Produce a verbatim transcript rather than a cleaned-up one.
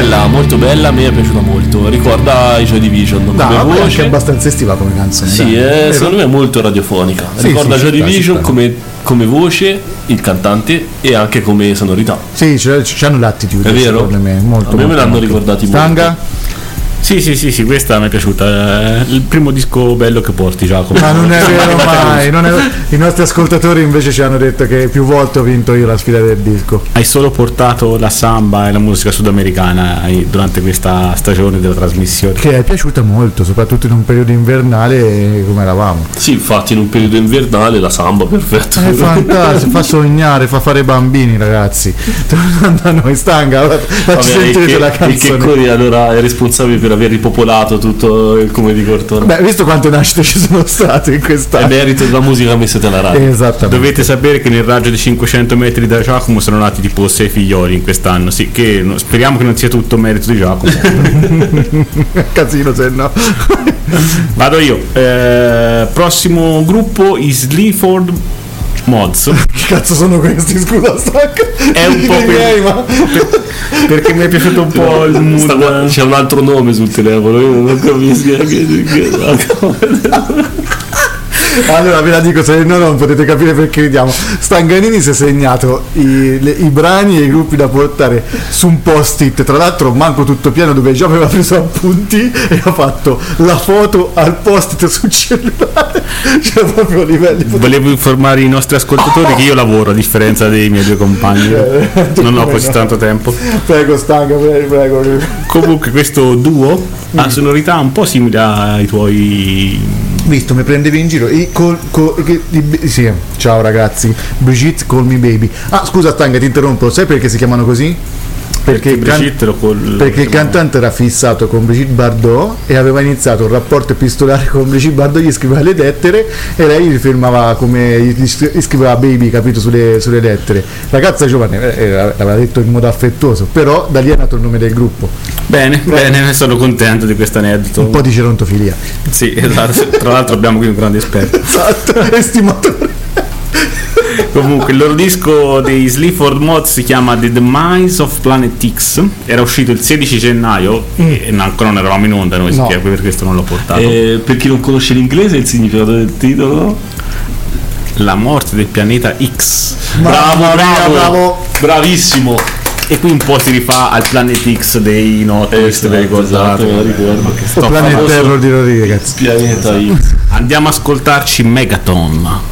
bella, molto bella, a me è piaciuta molto. Ricorda i Joy Division come no, voce. È anche abbastanza estiva come canzone. Sì, è, secondo me è molto radiofonica. Sì, Ricorda sì, Joy città, Division città. come, come voce, il cantante e anche come sonorità. Sì, c'hanno l'attitude. È vero? Secondo me, molto, a me molto, me l'hanno molto. ricordati Stanga? molto. Sì, sì, sì, sì, questa mi è piaciuta. Il primo disco bello che porti, Giacomo. Ma non è vero mai. Non è... I nostri ascoltatori invece ci hanno detto che più volte ho vinto io la sfida del disco. Hai solo portato la samba e la musica sudamericana durante questa stagione della trasmissione. Che è piaciuta molto, soprattutto in un periodo invernale come eravamo. Sì, infatti in un periodo invernale la samba, perfetto. È fantastico, fa sognare, fa fare bambini, ragazzi. Tornando a noi, Stanga, facci sentire la canzone. E che Cori allora è responsabile per aver ripopolato tutto il Come di Cortona. Beh, visto quante nascite ci sono state in quest'anno. È merito della musica messa dalla radio. Esattamente. Dovete sapere che nel raggio di cinquecento metri da Giacomo sono nati tipo sei figlioli in quest'anno. Sì, che no, speriamo che non sia tutto merito di Giacomo. Casino se no. Vado io. Eh, prossimo gruppo, i Sleaford Mods. Che cazzo sono questi? Scusa, Stacca. È un po' miei, ma... per, perché mi è piaciuto un po' il mood. C'è un altro nome sul telefono, io non capisco. Allora ve la dico, se no non potete capire perché ridiamo. Stanganini si è segnato i, le, i brani e i gruppi da portare su un post-it, tra l'altro manco tutto pieno, dove già aveva preso appunti e ha fatto la foto al post-it sul cellulare. C'era proprio livelli. Volevo informare i nostri ascoltatori che io lavoro a differenza dei miei due compagni, non ho così tanto tempo. Prego Stanga, prego, prego. Comunque questo duo ha sonorità un po' simili ai tuoi. Visto, mi prendevi in giro. I col, col, i, sì, ciao ragazzi. Brigitte Call Me Baby. Ah, scusa Stanga, ti interrompo. Sai perché si chiamano così? Perché, perché, il, can- col, perché il cantante era fissato con Brigitte Bardot e aveva iniziato un rapporto epistolare con Brigitte Bardot, gli scriveva le lettere e lei gli firmava come gli scriveva baby, capito, sulle, sulle lettere. Ragazza giovane, eh, l'aveva detto in modo affettuoso, però da lì è nato il nome del gruppo. Bene, bene, bene, sono contento di questo aneddoto. Un po' di gerontofilia. Sì, esatto. Tra l'altro abbiamo qui un grande esperto. Esatto, estimatore. Comunque il loro disco dei Sleaford Mods si chiama The Demise of Planet X, era uscito il sedici gennaio mm. e ancora non eravamo in onda noi, no. Sì, per questo non l'ho portato. Eh, per chi non conosce l'inglese, il significato del titolo? La morte del pianeta X. Bravo, bravo, bravo, bravo. Bravissimo. E qui un po' si rifà al Planet X dei Notorious, eh, esatto, me lo ricordo. Planet Terror di Rodriguez. Pianeta X. Andiamo a ascoltarci Megaton.